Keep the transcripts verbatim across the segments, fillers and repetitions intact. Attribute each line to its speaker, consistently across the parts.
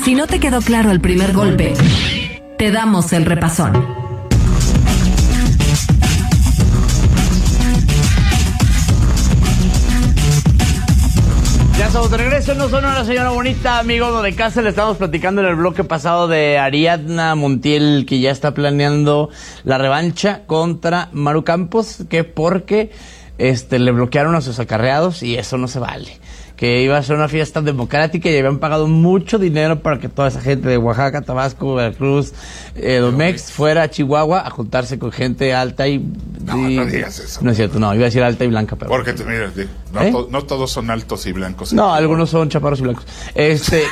Speaker 1: Si no te quedó claro el primer golpe, te damos el repasón.
Speaker 2: Ya estamos de regreso, no son una señora bonita, amigos de casa. Le estamos platicando en el bloque pasado de Ariadna Montiel, que ya está planeando la revancha contra Maru Campos, que porque este le bloquearon a sus acarreados y eso no se vale. Que iba a ser una fiesta democrática y habían pagado mucho dinero para que toda esa gente de Oaxaca, Tabasco, Veracruz, eh, Domex fuera a Chihuahua a juntarse con gente alta y...
Speaker 3: No,
Speaker 2: y,
Speaker 3: no digas eso.
Speaker 2: No es cierto, no, iba a decir alta y blanca, pero...
Speaker 3: Porque, mira, no,
Speaker 2: ¿Eh?
Speaker 3: to, no todos son altos y blancos.
Speaker 2: No, algunos son chaparros y blancos. Este...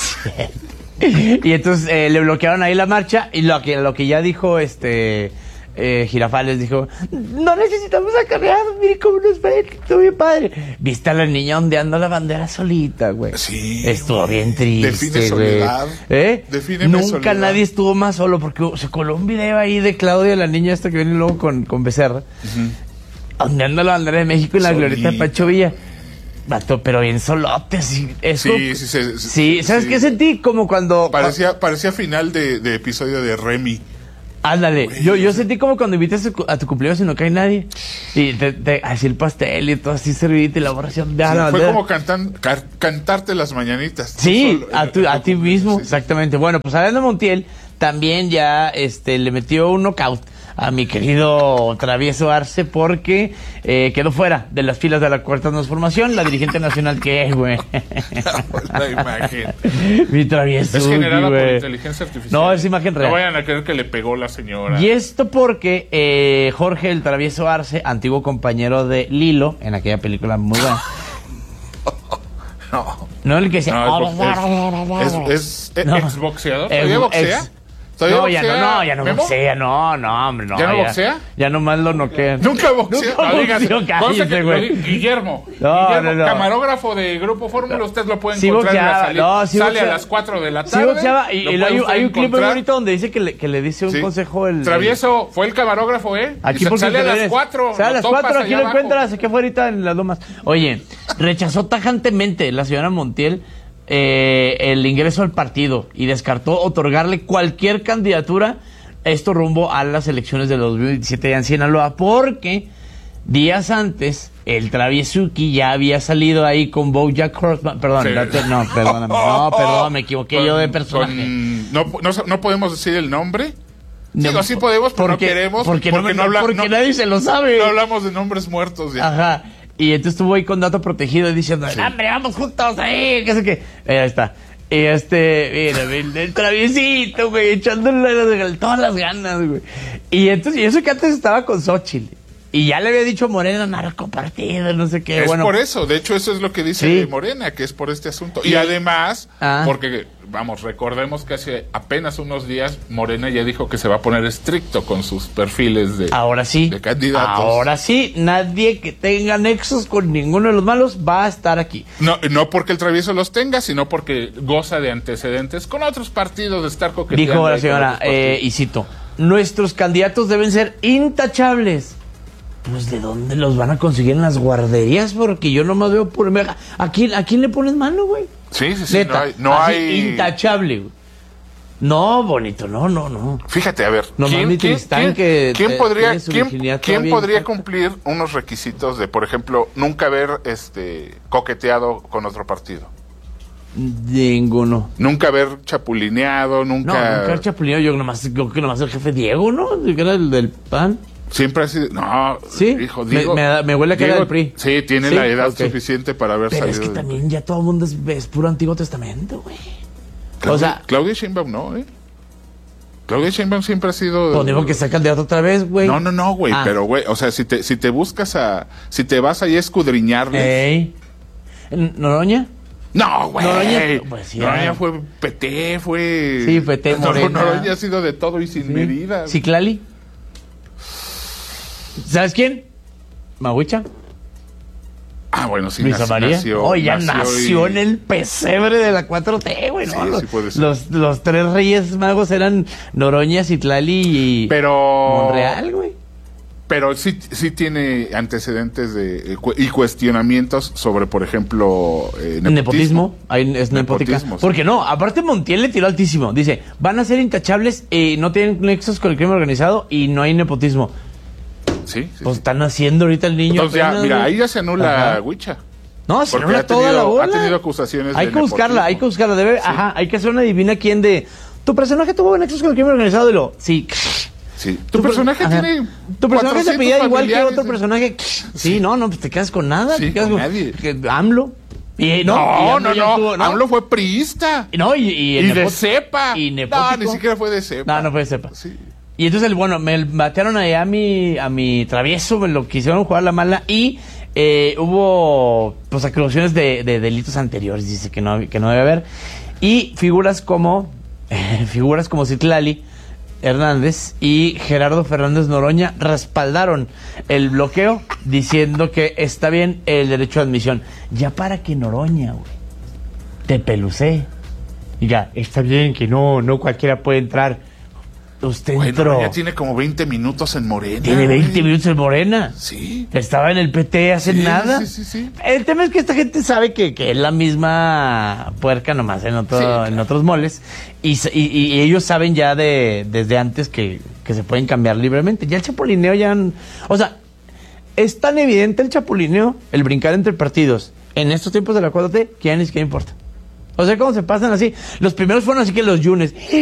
Speaker 2: y entonces eh, le bloquearon ahí la marcha y lo que, lo que ya dijo este... Eh, Girafales dijo, no necesitamos acarreados, mire cómo nos va, estuvo bien padre. Viste a la niña ondeando la bandera solita, güey.
Speaker 3: Sí.
Speaker 2: Estuvo
Speaker 3: güey.
Speaker 2: bien triste,
Speaker 3: Define soledad.
Speaker 2: güey. ¿Eh?
Speaker 3: Defíneme
Speaker 2: Nunca
Speaker 3: soledad.
Speaker 2: nadie estuvo más solo, porque se coló un video ahí de Claudia, la niña esta que viene luego con, con Becerra, uh-huh. ondeando la bandera de México en la
Speaker 3: Solita.
Speaker 2: glorieta de Pancho Villa. Vato, pero bien solote, así. Eso,
Speaker 3: Sí, sí, sí, sí,
Speaker 2: sí. ¿Sabes
Speaker 3: sí.
Speaker 2: qué sentí? Como cuando...
Speaker 3: Parecía, parecía final de, de episodio de Remy.
Speaker 2: Ándale, yo, yo sentí como cuando invitas a tu, a tu cumpleaños y no cae nadie. Y te, te, así el pastel y todo así servidito y la borración de
Speaker 3: Sí,
Speaker 2: la
Speaker 3: fue
Speaker 2: bandera.
Speaker 3: como cantan, car, cantarte las mañanitas.
Speaker 2: Sí,
Speaker 3: Solo,
Speaker 2: a, tu, a ti mismo,
Speaker 3: sí, sí.
Speaker 2: exactamente. Bueno, pues Ariadna Montiel también ya este, le metió un knockout a mi querido Travieso Arce porque eh, quedó fuera de las filas de la Cuarta Transformación, la dirigente nacional que es, güey.
Speaker 3: La imagen.
Speaker 2: Mi Travieso.
Speaker 3: Es generada
Speaker 2: güey.
Speaker 3: por inteligencia artificial.
Speaker 2: No, es imagen real.
Speaker 3: No vayan a creer que le pegó la señora.
Speaker 2: Y esto porque eh, Jorge el Travieso Arce, antiguo compañero de Lilo, en aquella película muy buena.
Speaker 3: No.
Speaker 2: No el que se...
Speaker 3: No, es, es, es, es
Speaker 2: No.
Speaker 3: exboxeador.
Speaker 2: Eh,
Speaker 3: ¿Todavía boxea?
Speaker 2: ex-
Speaker 3: ¿Todavía
Speaker 2: No, ya
Speaker 3: boxea,
Speaker 2: no, no, ya no
Speaker 3: Memo?
Speaker 2: boxea, no, no, hombre, no.
Speaker 3: ¿Ya no boxea?
Speaker 2: Ya nomás lo noquean.
Speaker 3: Nunca boxea.
Speaker 2: Nunca
Speaker 3: No, digas,
Speaker 2: boxeó,
Speaker 3: consta
Speaker 2: cállate,
Speaker 3: que-
Speaker 2: güey.
Speaker 3: lo di- Guillermo,
Speaker 2: No,
Speaker 3: Guillermo,
Speaker 2: no, no.
Speaker 3: camarógrafo de Grupo Fórmula, usted lo puede
Speaker 2: Sí
Speaker 3: encontrar en la
Speaker 2: boxeaba,
Speaker 3: salida.
Speaker 2: no, sí
Speaker 3: Sale
Speaker 2: boxeaba.
Speaker 3: a las cuatro de la
Speaker 2: Sí,
Speaker 3: tarde.
Speaker 2: boxeaba, y,
Speaker 3: lo
Speaker 2: y
Speaker 3: puede
Speaker 2: hay,
Speaker 3: usted
Speaker 2: hay un clip muy
Speaker 3: encontrar.
Speaker 2: bonito donde dice que le, que le dice un
Speaker 3: Sí.
Speaker 2: consejo el...
Speaker 3: Travieso fue el camarógrafo, ¿eh?
Speaker 2: Aquí
Speaker 3: Y se-
Speaker 2: porque
Speaker 3: sale a
Speaker 2: te
Speaker 3: las
Speaker 2: vienes.
Speaker 3: cuatro.
Speaker 2: Sale a
Speaker 3: lo
Speaker 2: las
Speaker 3: topas
Speaker 2: cuatro, aquí
Speaker 3: allá
Speaker 2: lo
Speaker 3: abajo.
Speaker 2: encuentras, aquí fue ahorita en las lomas. Oye, rechazó tajantemente la señora Montiel eh, el ingreso al partido y descartó otorgarle cualquier candidatura, esto rumbo a las elecciones de dos mil veintisiete en Sinaloa, porque días antes el Traviesuki ya había salido ahí con BoJack Horseman, perdón,
Speaker 3: Sí.
Speaker 2: no, no, perdóname, no, perdón, me equivoqué yo de
Speaker 3: Con-
Speaker 2: personaje.
Speaker 3: con- no, no, no podemos decir el nombre.
Speaker 2: No,
Speaker 3: Digo, sí podemos, pero no
Speaker 2: porque-
Speaker 3: queremos.
Speaker 2: Porque, no, me-
Speaker 3: no habla-
Speaker 2: porque
Speaker 3: no-
Speaker 2: nadie se lo sabe.
Speaker 3: no hablamos de nombres muertos ya.
Speaker 2: Ajá. Y entonces estuvo ahí con dato protegido diciendo,
Speaker 3: Sí.
Speaker 2: hombre, vamos juntos ahí, qué sé qué. Eh, ahí está. Y este, mira, el, el Traviesito, güey, echándole todas las ganas, güey. Y entonces, y eso que antes estaba con Xochitl. Y ya le había dicho Morena, narcopartido, no sé qué.
Speaker 3: Es
Speaker 2: bueno,
Speaker 3: por eso, de hecho eso es lo que dice
Speaker 2: Sí.
Speaker 3: Morena, que es por este asunto.
Speaker 2: Y-
Speaker 3: Y además,
Speaker 2: Ah.
Speaker 3: porque, vamos, recordemos que hace apenas unos días Morena ya dijo que se va a poner estricto con sus perfiles de,
Speaker 2: ahora sí.
Speaker 3: de candidatos.
Speaker 2: Ahora sí, nadie que tenga nexos con ninguno de los malos va a estar aquí.
Speaker 3: No, no porque el Travieso los tenga, sino porque goza de antecedentes con otros partidos de estar coqueteando.
Speaker 2: Dijo la
Speaker 3: ahí con
Speaker 2: señora,
Speaker 3: otros partidos.
Speaker 2: eh, y cito, nuestros candidatos deben ser intachables. Pues, ¿de dónde los van a conseguir en las guarderías? Porque yo nomás veo por... ¿A quién, a quién le pones mano, güey?
Speaker 3: Sí, sí, sí,
Speaker 2: Neta,
Speaker 3: no hay... No
Speaker 2: así,
Speaker 3: hay...
Speaker 2: intachable, güey. No, bonito, no, no, no.
Speaker 3: Fíjate, a ver,
Speaker 2: No
Speaker 3: ¿quién,
Speaker 2: mames,
Speaker 3: quién-
Speaker 2: Tristán,
Speaker 3: quién-
Speaker 2: que
Speaker 3: quién
Speaker 2: te-
Speaker 3: podría,
Speaker 2: tiene su
Speaker 3: quién,
Speaker 2: virginidad
Speaker 3: quién
Speaker 2: todavía
Speaker 3: podría
Speaker 2: intacta?
Speaker 3: cumplir unos requisitos de, por ejemplo, nunca haber este, coqueteado con otro partido?
Speaker 2: Ninguno.
Speaker 3: Nunca haber chapulineado,
Speaker 2: No,
Speaker 3: nunca...
Speaker 2: nunca el chapulino, yo nomás, creo que nomás el jefe Diego, ¿no? Que era el del P A N.
Speaker 3: Siempre ha sido... No,
Speaker 2: Sí,
Speaker 3: hijo,
Speaker 2: me-
Speaker 3: Diego...
Speaker 2: me da- me huele a que era
Speaker 3: Diego,
Speaker 2: del P R I.
Speaker 3: Sí, tiene
Speaker 2: Sí,
Speaker 3: la edad
Speaker 2: ok.
Speaker 3: suficiente para haber
Speaker 2: Pero
Speaker 3: salido...
Speaker 2: es que
Speaker 3: del-
Speaker 2: también ya todo el mundo es, es puro Antiguo Testamento, güey.
Speaker 3: Claudia,
Speaker 2: o sea-
Speaker 3: Claudia Sheinbaum no, ¿eh? Claudia Sheinbaum siempre ha sido...
Speaker 2: Pues digo que sea candidato otra vez, güey.
Speaker 3: No, no, no, güey,
Speaker 2: Ah.
Speaker 3: pero, güey, o sea, si te, si te buscas a... Si te vas ahí a escudriñarles...
Speaker 2: Ey. ¿Noroña?
Speaker 3: No, güey.
Speaker 2: Noroña, pues, ya.
Speaker 3: Noroña fue P T, fue...
Speaker 2: Sí, P T,
Speaker 3: Nor-
Speaker 2: Morena.
Speaker 3: Noroña ha sido de todo y sin medida.
Speaker 2: Ciclali. ¿Sabes quién? Mahuicha.
Speaker 3: Ah, bueno, sí,
Speaker 2: Luisa
Speaker 3: nac-
Speaker 2: María.
Speaker 3: nació...
Speaker 2: Oh, ya nació,
Speaker 3: y-
Speaker 2: en el pesebre de la cuatro T, güey, ¿no?
Speaker 3: Sí,
Speaker 2: los,
Speaker 3: sí puede ser.
Speaker 2: los, los tres reyes magos eran Noroña, Citlali y
Speaker 3: Pero...
Speaker 2: Monreal, güey.
Speaker 3: Pero sí, sí tiene antecedentes de eh, cu- y cuestionamientos sobre, por ejemplo, eh, nepotismo.
Speaker 2: Nepotismo, ahí es nepótica.
Speaker 3: Nepotismo, sí.
Speaker 2: Porque no, aparte Montiel le tiró altísimo. Dice, van a ser intachables y no tienen nexos con el crimen organizado y no hay nepotismo.
Speaker 3: Sí, sí,
Speaker 2: Pues
Speaker 3: sí.
Speaker 2: están haciendo ahorita el niño.
Speaker 3: Entonces ya,
Speaker 2: apenas,
Speaker 3: mira,
Speaker 2: güey.
Speaker 3: ahí ya se anula
Speaker 2: Ajá.
Speaker 3: Huicha.
Speaker 2: No, se
Speaker 3: Porque
Speaker 2: anula
Speaker 3: ha
Speaker 2: toda
Speaker 3: tenido-
Speaker 2: la bola.
Speaker 3: ha tenido acusaciones
Speaker 2: Hay
Speaker 3: de
Speaker 2: que buscarla,
Speaker 3: nepotismo.
Speaker 2: hay que buscarla. Debe, ajá, hay que hacer una divina quién de... Tu personaje tuvo nexos con el crimen organizado y lo... Sí.
Speaker 3: Sí. Tu,
Speaker 2: Tu per-
Speaker 3: personaje
Speaker 2: ajá.
Speaker 3: tiene
Speaker 2: Tu personaje se apellida igual que
Speaker 3: familiares,
Speaker 2: otro
Speaker 3: ¿eh?
Speaker 2: personaje. Sí, no, no, pues te quedas con nada.
Speaker 3: Sí,
Speaker 2: te quedas
Speaker 3: con nadie.
Speaker 2: que- AMLO. Y, no, y
Speaker 3: No,
Speaker 2: AMLO
Speaker 3: no,
Speaker 2: ya
Speaker 3: no.
Speaker 2: estuvo,
Speaker 3: AMLO fue priista.
Speaker 2: No, y, y, el
Speaker 3: Y de
Speaker 2: nepo-
Speaker 3: cepa.
Speaker 2: Y
Speaker 3: No,
Speaker 2: nepótico.
Speaker 3: ni siquiera fue de cepa.
Speaker 2: No, no fue de cepa.
Speaker 3: Sí.
Speaker 2: Y entonces, el bueno, me batearon ahí a mi, a mi travieso, me lo quisieron jugar la mala y eh, hubo pues acusaciones de, de delitos anteriores, dice que no, que no debe haber. Y figuras como, eh, figuras como Citlali Hernández y Gerardo Fernández Noroña respaldaron el bloqueo diciendo que está bien el derecho de admisión. Ya para que Noroña, güey, te pelucé. Diga, está bien que no, no cualquiera puede entrar. Usted
Speaker 3: Bueno,
Speaker 2: entró.
Speaker 3: ya tiene como veinte minutos en Morena.
Speaker 2: Tiene veinte
Speaker 3: güey.
Speaker 2: minutos en Morena.
Speaker 3: Sí.
Speaker 2: Estaba en el P T hace
Speaker 3: Sí,
Speaker 2: nada.
Speaker 3: sí, sí, sí.
Speaker 2: El tema es que esta gente sabe que, que es la misma puerca nomás en, otro,
Speaker 3: Sí, claro.
Speaker 2: en otros moles. Y, s- y- y ellos saben ya de desde antes que, que se pueden cambiar libremente. Ya el chapulineo ya... n- O sea, es tan evidente el chapulineo, el brincar entre partidos en estos tiempos de la cuatro T, que ya ni siquiera importa. O sea, cómo se pasan así. Los primeros fueron así que los Yunes.